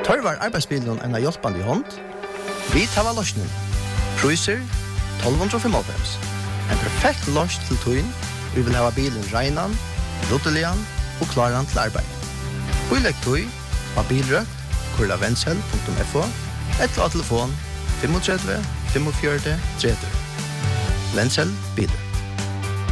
Tørvar arbeidsbilen en hjelpande hånd. Vi tar løsningen. Cruiser 1295. En perfekt løs til tøyen. Vi vil ha bilen regnan, ruttelian og klaran til arbeid. Uilegg tøy av bilrøkt, kurlavensel.fo, eller av telefon 35 45 30. Vensel bilen.